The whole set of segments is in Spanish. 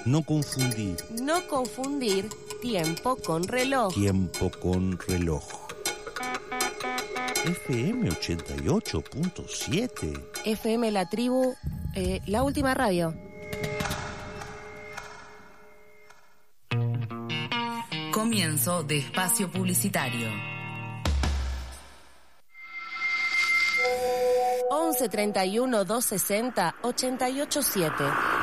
No confundir. No confundir tiempo con reloj. Tiempo con reloj. FM 88.7. FM La Tribu, la última radio. Comienzo de espacio publicitario. 11 31 260 887.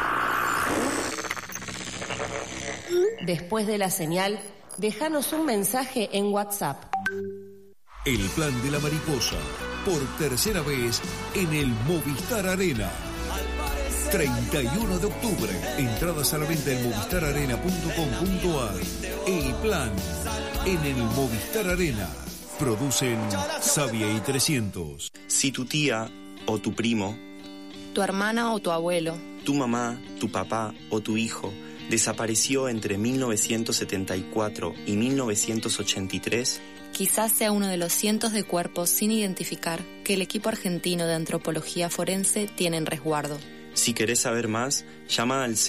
Después de la señal, déjanos un mensaje en WhatsApp. El plan de la mariposa, por tercera vez en el Movistar Arena. 31 de octubre. Entradas a la venta en movistararena.com.ar. El plan en el Movistar Arena. Producen Savia y 300. Si tu tía o tu primo, Tu hermana o tu abuelo, tu mamá, tu papá o tu hijo desapareció entre 1974 y 1983, quizás sea uno de los cientos de cuerpos sin identificar que el equipo argentino de antropología forense tiene en resguardo. si querés saber más, llama al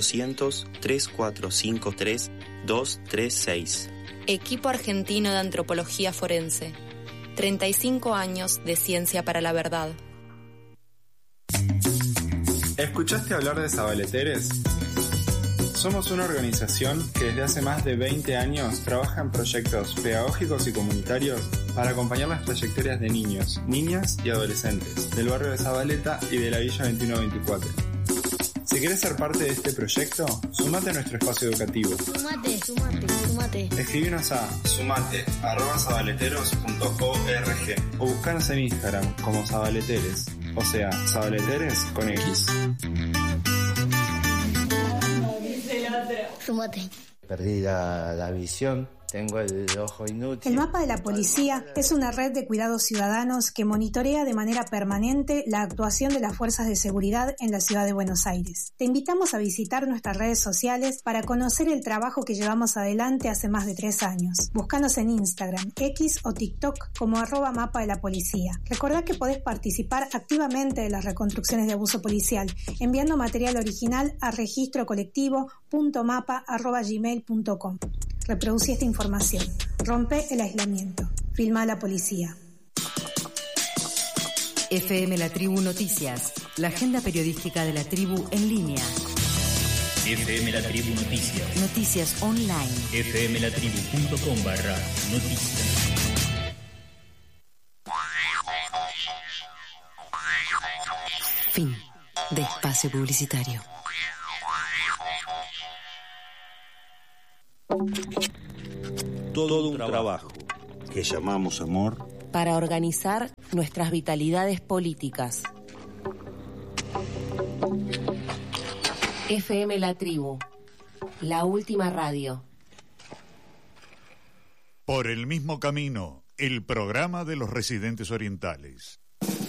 0800-3453-236. Equipo argentino de antropología forense. 35 años de ciencia para la verdad. ¿Escuchaste hablar de Zabaleteres? Somos una organización que desde hace más de 20 años trabaja en proyectos pedagógicos y comunitarios para acompañar las trayectorias de niños, niñas y adolescentes del barrio de Zabaleta y de la Villa 2124. Si querés ser parte de este proyecto, sumate a nuestro espacio educativo. Sumate. Escribinos a sumate@zabaleteros.org o buscanos en Instagram como Zabaleteres, o sea, Zabaleteres con X. Sumate. Perdí la visión, tengo el ojo inútil. El mapa de la policía es una red de cuidados ciudadanos que monitorea de manera permanente la actuación de las fuerzas de seguridad en la ciudad de Buenos Aires. Te invitamos a visitar nuestras redes sociales para conocer el trabajo que llevamos adelante hace más de 3 años. Búscanos en Instagram, X o TikTok como @mapa de la policía. Recordá que podés participar activamente de las reconstrucciones de abuso policial enviando material original a registrocolectivo.mapa@gmail.com. Reproducí esta información. Rompe el aislamiento. Filma a la policía. FM La Tribu Noticias, la agenda periodística de la tribu en línea. FM La Tribu Noticias. Noticias online. fmlatribu.com/noticias. Fin de espacio publicitario. Todo un trabajo que llamamos amor para organizar nuestras vitalidades políticas. FM La Tribu, la última radio. Por el mismo camino, el programa de los residentes orientales.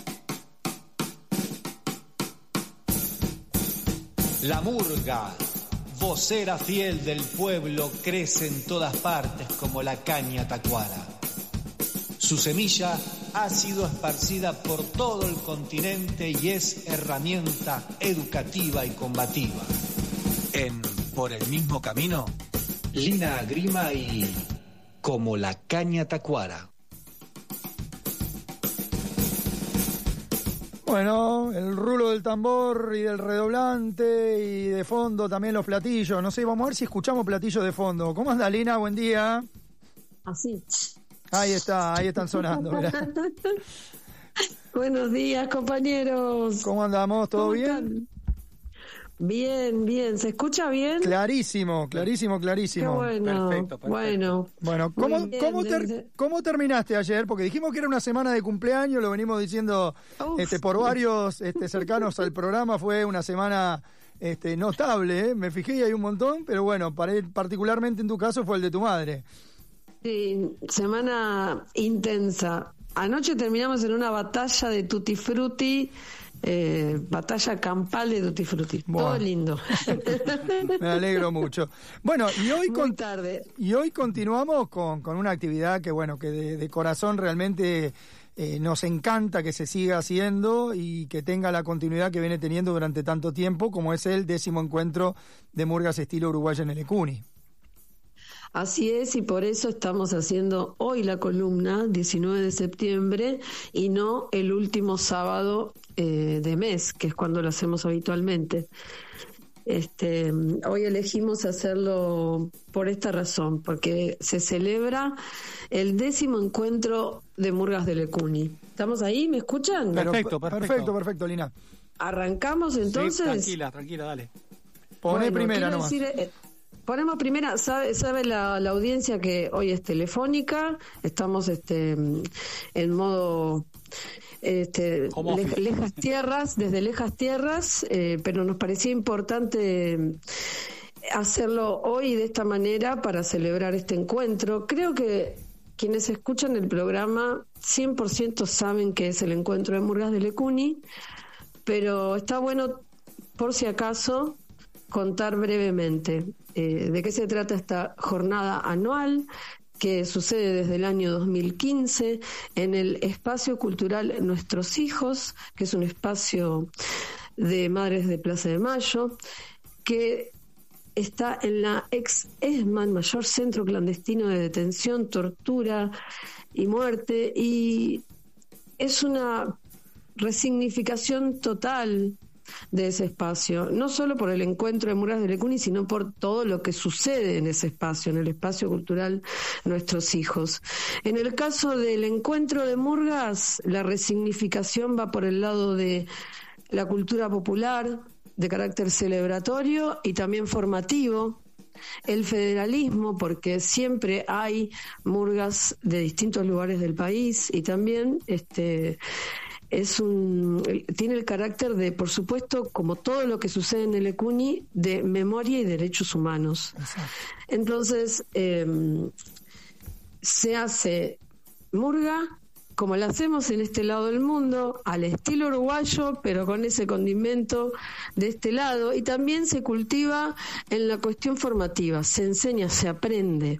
La murga, vocera fiel del pueblo, crece en todas partes como la caña tacuara. Su semilla ha sido esparcida por todo el continente y es herramienta educativa y combativa. En Por el mismo camino, Lina Grima y Como la caña tacuara. Bueno, el rulo del tambor y del redoblante y de fondo también los platillos. No sé, vamos a ver si escuchamos platillos de fondo. ¿Cómo anda, Lina? Buen día. Así. Ahí están sonando. Mirá. Buenos días, compañeros. ¿Cómo andamos? ¿Todo bien? Están? Bien. ¿Se escucha bien? Clarísimo. Qué bueno. Perfecto. Bueno, ¿Cómo terminaste ayer? Porque dijimos que era una semana de cumpleaños, lo venimos diciendo por varios cercanos al programa. Fue una semana notable, ¿eh? Me fijé y hay un montón, pero bueno, particularmente en tu caso fue el de tu madre. Sí, semana intensa. Anoche terminamos en una batalla de Tutti Frutti. Batalla campal de Tutti Frutti. Bueno. Todo lindo. Me alegro mucho. Bueno, y hoy continuamos con una actividad que de corazón realmente nos encanta que se siga haciendo y que tenga la continuidad que viene teniendo durante tanto tiempo, como es el 10º encuentro de murgas estilo uruguaya en el Ecuni. Así es, y por eso estamos haciendo hoy la columna, 19 de septiembre, y no el último sábado de mes, que es cuando lo hacemos habitualmente. Hoy elegimos hacerlo por esta razón, porque se celebra el 10º encuentro de murgas del Ecuni. ¿Estamos ahí? ¿Me escuchan? Perfecto, Lina. ¿Arrancamos entonces? Sí, tranquila, dale. Poné primera nomás. Ponemos primera, sabe la audiencia que hoy es telefónica, estamos en modo desde lejas tierras, pero nos parecía importante hacerlo hoy de esta manera para celebrar este encuentro. Creo que quienes escuchan el programa 100% saben que es el encuentro de murgas del Ecuni, pero está bueno, por si acaso, contar brevemente de qué se trata esta jornada anual que sucede desde el año 2015 en el Espacio Cultural Nuestros Hijos, que es un espacio de Madres de Plaza de Mayo, que está en la ex ESMAN, mayor centro clandestino de detención, tortura y muerte, y es una resignificación total de ese espacio, no solo por el encuentro de murgas del Ecuni, sino por todo lo que sucede en ese espacio, en el espacio cultural Nuestros Hijos. En el caso del encuentro de murgas, la resignificación va por el lado de la cultura popular, de carácter celebratorio y también formativo, el federalismo, porque siempre hay murgas de distintos lugares del país, y también tiene el carácter de, por supuesto, como todo lo que sucede en el Ecuni, de memoria y derechos humanos. Exacto. Entonces, se hace murga como la hacemos en este lado del mundo, al estilo uruguayo, pero con ese condimento de este lado, y también se cultiva en la cuestión formativa, se enseña, se aprende.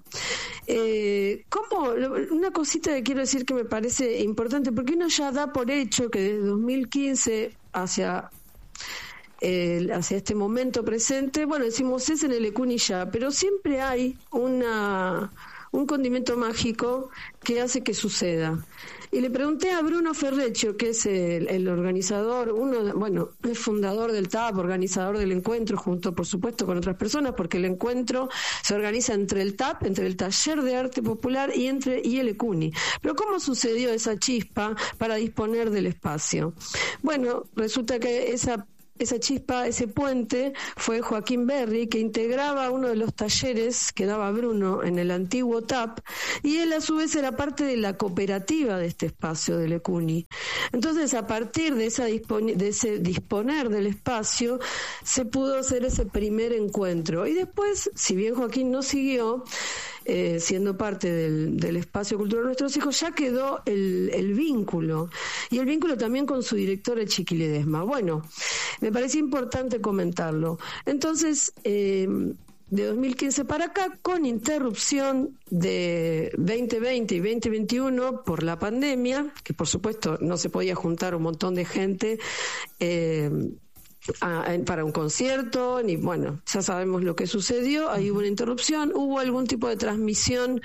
Una cosita que quiero decir que me parece importante, porque uno ya da por hecho que desde 2015 hacia este momento presente, bueno, decimos es en el Ecuni ya, pero siempre hay un condimento mágico que hace que suceda. Y le pregunté a Bruno Ferreccio, que es el organizador, el fundador del TAP, organizador del encuentro, junto, por supuesto, con otras personas, porque el encuentro se organiza entre el TAP, entre el Taller de Arte Popular y el Ecuni. Pero ¿cómo sucedió esa chispa para disponer del espacio? Bueno, resulta que esa chispa, ese puente, fue Joaquín Berry, que integraba uno de los talleres que daba Bruno en el antiguo TAP, y él a su vez era parte de la cooperativa de este espacio del Ecuni. Entonces, a partir de ese disponer del espacio, se pudo hacer ese primer encuentro. Y después, si bien Joaquín no siguió siendo parte del espacio cultural de Nuestros Hijos, ya quedó el vínculo, y el vínculo también con su director, el Chiqui Ledesma. Bueno, me parece importante comentarlo. Entonces, de 2015 para acá, con interrupción de 2020 y 2021 por la pandemia, que por supuesto no se podía juntar un montón de gente para un concierto, ni bueno, ya sabemos lo que sucedió, ahí hubo una interrupción, hubo algún tipo de transmisión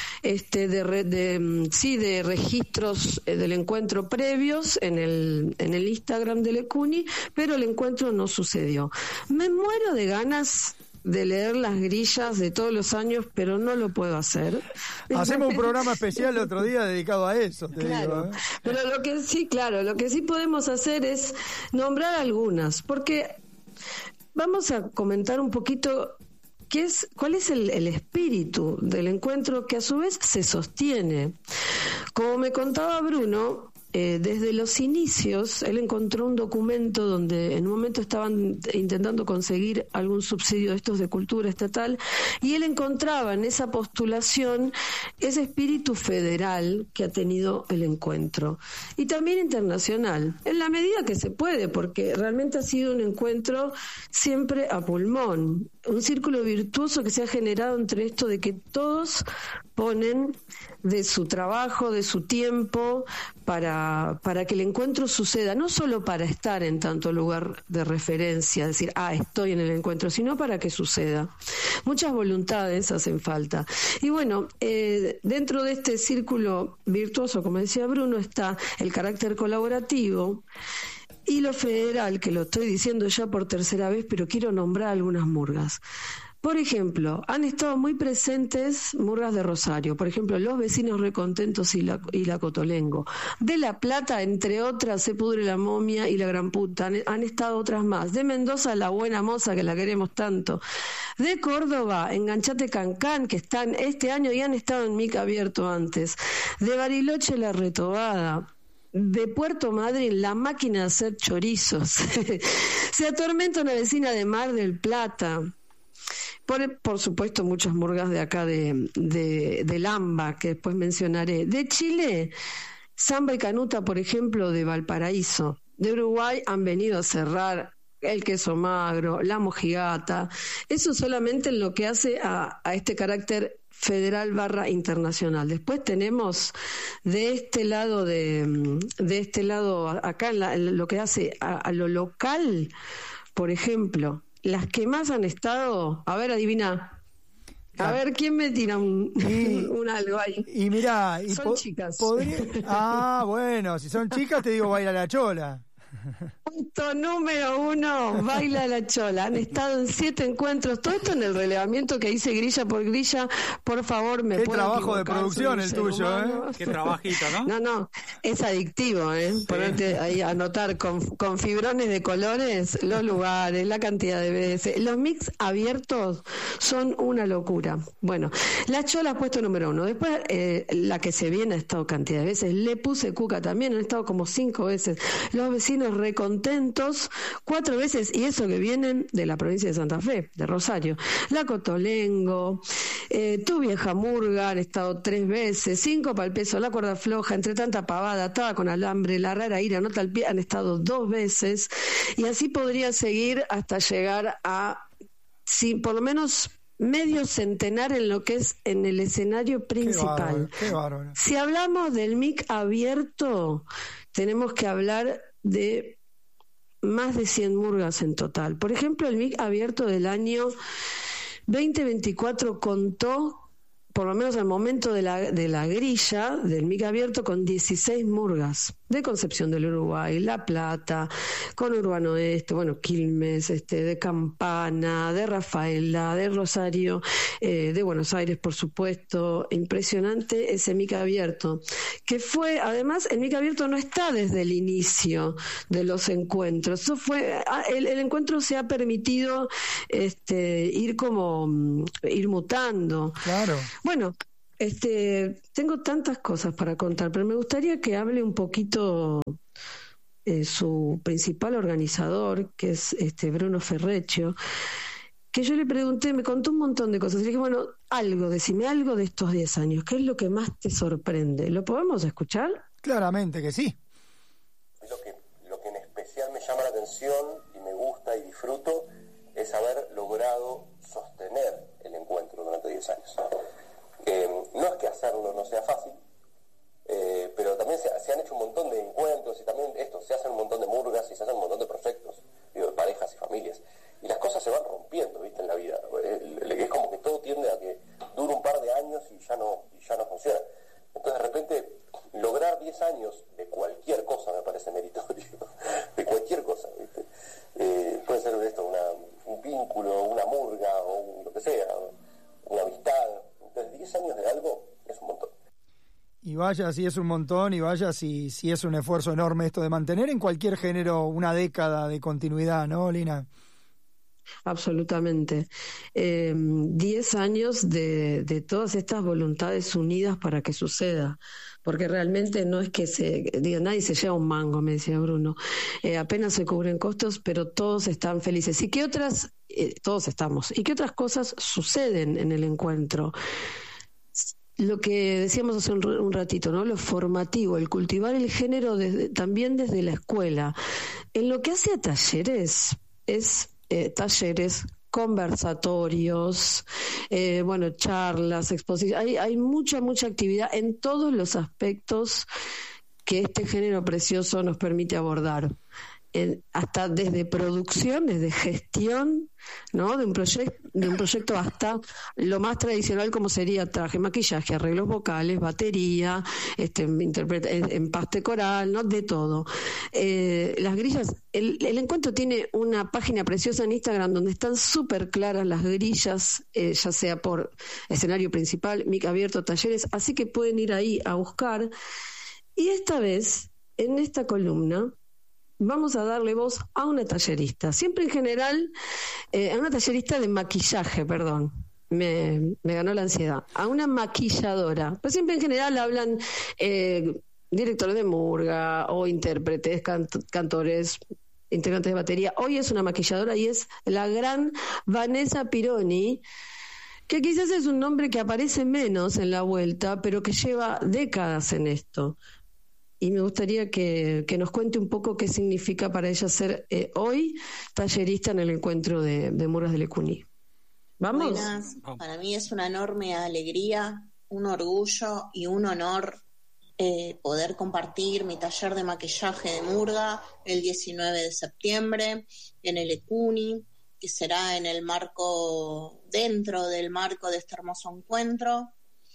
de registros del encuentro previos en el Instagram del Ecuni, pero el encuentro no sucedió. Me muero de ganas de leer las grillas de todos los años, pero no lo puedo hacer. Hacemos un programa especial el otro día dedicado a eso, claro, digo, ¿eh? Pero lo que sí podemos hacer es nombrar algunas, porque vamos a comentar un poquito cuál es el espíritu del encuentro, que a su vez se sostiene. Como me contaba Bruno, desde los inicios, él encontró un documento donde en un momento estaban intentando conseguir algún subsidio de estos de cultura estatal, y él encontraba en esa postulación ese espíritu federal que ha tenido el encuentro, y también internacional, en la medida que se puede, porque realmente ha sido un encuentro siempre a pulmón, un círculo virtuoso que se ha generado entre esto de que todos disponen de su trabajo, de su tiempo, para que el encuentro suceda, no solo para estar en tanto lugar de referencia, decir, estoy en el encuentro, sino para que suceda. Muchas voluntades hacen falta. Y bueno, dentro de este círculo virtuoso, como decía Bruno, está el carácter colaborativo y lo federal, que lo estoy diciendo ya por tercera vez, pero quiero nombrar algunas murgas. Por ejemplo, han estado muy presentes murgas de Rosario, por ejemplo, Los Vecinos Recontentos y la Cotolengo. De La Plata, entre otras, Se Pudre la Momia y La Gran Puta. Han estado otras más. De Mendoza, La Buena Moza, que la queremos tanto. De Córdoba, Enganchate Cancán, que están este año y han estado en Mic Abierto antes. De Bariloche, La Retobada. De Puerto Madryn, La Máquina de Hacer Chorizos. Se Atormenta una Vecina de Mar del Plata. Por supuesto, muchas murgas de acá de Lamba, que después mencionaré. De Chile, Samba y Canuta, por ejemplo, de Valparaíso. De Uruguay han venido a cerrar el Queso Magro, la Mojigata. Eso solamente en lo que hace a este carácter federal / internacional. Después tenemos de este lado acá en lo que hace a lo local, por ejemplo, las que más han estado, a ver, adivina. A ver, ¿quién me tira un algo ahí? Y mirá, son chicas. Bueno, si son chicas te digo Baila la Chola. Punto número 1, Baila la Chola. Han estado en 7 encuentros. Todo esto en el relevamiento que hice grilla por grilla. Por favor, me puedo trabajo de producción el tuyo, humano. Qué trabajito, ¿no? No, es adictivo, Sí. Ponerte ahí a anotar con fibrones de colores los lugares, la cantidad de veces. Los mix abiertos son una locura. Bueno, la Chola puesto número 1. Después, la que se viene ha estado cantidad de veces. Le Puse Cuca también, han estado como 5 veces. Los Vecinos Recontentos 4 veces, y eso que vienen de la provincia de Santa Fe, de Rosario. La Cotolengo, Tu Vieja Murga han estado 3 veces, 5 pa'l peso, La Cuerda Floja, Entre Tanta Pavada, Ataba con Alambre, La Rara Ira, Nota al Pie, han estado 2 veces, y así podría seguir hasta llegar a, por lo menos medio centenar en lo que es en el escenario principal. Qué bárbaro. Si hablamos del MIC abierto, tenemos que hablar de más de 100 murgas en total. Por ejemplo, el MIC abierto del año 2024 contó, por lo menos al momento de la grilla del MIC abierto, con 16 murgas de Concepción del Uruguay, La Plata, Conurbano Oeste, Quilmes, de Campana, de Rafaela, de Rosario, de Buenos Aires, por supuesto. Impresionante ese MIC abierto, que fue, además, el MIC abierto no está desde el inicio de los encuentros. Eso fue, el encuentro se ha permitido ir mutando. Claro. Bueno, tengo tantas cosas para contar, pero me gustaría que hable un poquito su principal organizador, que es Bruno Ferreccio, que yo le pregunté, me contó un montón de cosas. Y le dije, decime algo de estos 10 años, ¿qué es lo que más te sorprende? ¿Lo podemos escuchar? Claramente que sí. Lo que en especial me llama la atención y me gusta y disfruto es haber logrado sostener el encuentro durante 10 años. No es que hacerlo no sea fácil, pero también se han hecho un montón de encuentros y también se hacen un montón de murgas y se hacen un montón de proyectos, de parejas y familias, y las cosas se van rompiendo, ¿viste? En la vida. Es como que todo tiende a que dure un par de años y ya no funciona. Entonces, de repente, lograr 10 años de cualquier cosa me parece meritorio, de cualquier cosa, ¿viste? Puede ser un vínculo, una murga o lo que sea, una amistad. Entonces, 10 años de algo es un montón. Y vaya si es un montón, y vaya si es un esfuerzo enorme esto de mantener en cualquier género una década de continuidad, ¿no, Lina? Absolutamente. 10 años de todas estas voluntades unidas para que suceda, porque realmente no es que nadie se lleva un mango, me decía Bruno, apenas se cubren costos, pero todos están felices. ¿Y qué otras, todos estamos, y qué otras cosas suceden en el encuentro? Lo que decíamos hace un ratito, ¿no? Lo formativo, el cultivar el género también desde la escuela. En lo que hace a talleres, es talleres conversatorios, charlas, exposiciones. Hay mucha actividad en todos los aspectos que este género precioso nos permite abordar. Hasta desde producción, desde gestión, ¿no? de un proyecto hasta lo más tradicional como sería traje, maquillaje, arreglos vocales, batería, empaste coral, ¿no? De todo. Las grillas, el encuentro tiene una página preciosa en Instagram donde están súper claras las grillas, ya sea por escenario principal, mic abierto, talleres, así que pueden ir ahí a buscar. Y esta vez, en esta columna, vamos a darle voz a una tallerista, siempre en general, a una tallerista de maquillaje, perdón, me ganó la ansiedad, a una maquilladora, pues siempre en general hablan directores de murga o intérpretes, cantores, integrantes de batería. Hoy es una maquilladora y es la gran Vanessa Pironi, que quizás es un nombre que aparece menos en la vuelta, pero que lleva décadas en esto. Y me gustaría que nos cuente un poco qué significa para ella ser hoy tallerista en el encuentro de Murgas de Lecumí. ¿Vamos? Buenas. Para mí es una enorme alegría, un orgullo y un honor poder compartir mi taller de maquillaje de murga el 19 de septiembre en el Lecumí, que será dentro del marco de este hermoso encuentro.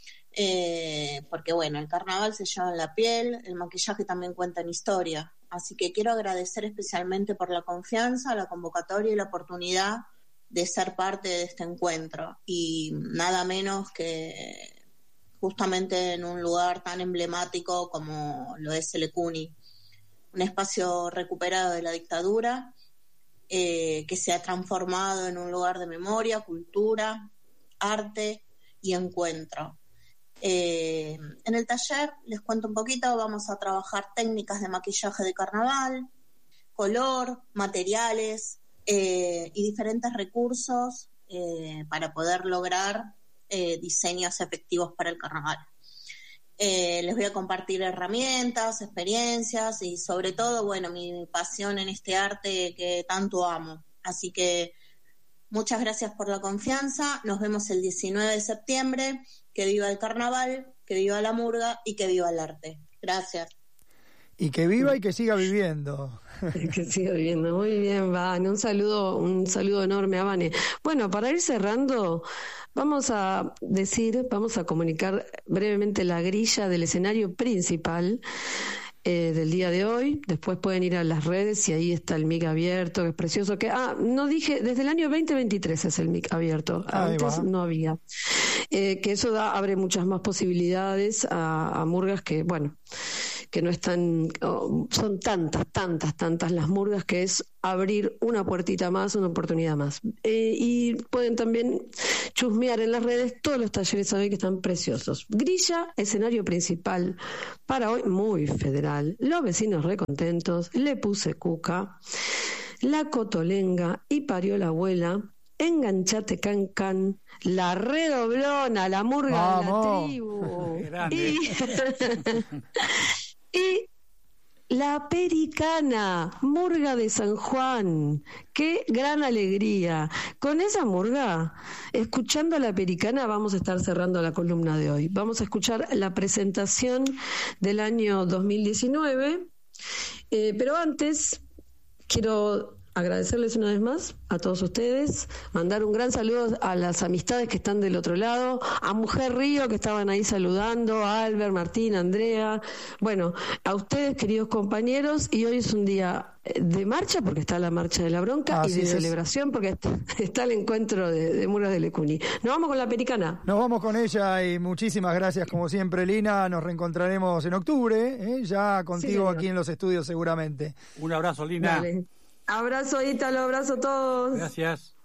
Porque el carnaval se lleva en la piel, el maquillaje también cuenta en historia, así que quiero agradecer especialmente por la confianza, la convocatoria y la oportunidad de ser parte de este encuentro, y nada menos que justamente en un lugar tan emblemático como lo es el Lecumí, un espacio recuperado de la dictadura, que se ha transformado en un lugar de memoria, cultura, arte y encuentro. En el taller, les cuento un poquito, vamos a trabajar técnicas de maquillaje de carnaval, color, materiales y diferentes recursos para poder lograr diseños efectivos para el carnaval. Les voy a compartir herramientas, experiencias y sobre todo, mi pasión en este arte que tanto amo. Así que muchas gracias por la confianza, nos vemos el 19 de septiembre. Que viva el carnaval, que viva la murga y que viva el arte. Gracias. Y que viva y que siga viviendo. Que siga viviendo. Muy bien, Vane. Un saludo enorme a Vane. Bueno, para ir cerrando, vamos a comunicar brevemente la grilla del escenario principal del día de hoy. Después pueden ir a las redes y ahí está el mic abierto, que es precioso. No dije, desde el año 2023 es el mic abierto. Antes no había. Que eso abre muchas más posibilidades a murgas que no están, son tantas las murgas, que es abrir una puertita más, una oportunidad más. Y pueden también chusmear en las redes todos los talleres hoy que están preciosos. Grilla, escenario principal para hoy, muy federal. Los vecinos recontentos, le puse cuca, la cotolenga y parió la abuela. Enganchate can can, la redoblona, la murga de la tribu. Y la pericana, murga de San Juan. Qué gran alegría. Con esa murga, escuchando a la pericana, vamos a estar cerrando la columna de hoy. Vamos a escuchar la presentación del año 2019, pero antes quiero agradecerles una vez más a todos ustedes, mandar un gran saludo a las amistades que están del otro lado, a Mujer Río que estaban ahí saludando, a Albert, Martín, Andrea, a ustedes queridos compañeros, y hoy es un día de marcha porque está la marcha de la bronca. Así y de celebración porque está el encuentro de Murgas de Lecumí. Nos vamos con la pericana. Nos vamos con ella y muchísimas gracias como siempre, Lina. Nos reencontraremos en octubre, ya contigo aquí en los estudios seguramente. Un abrazo, Lina. Dale. Abrazo, Ítalo, abrazo a todos. Gracias.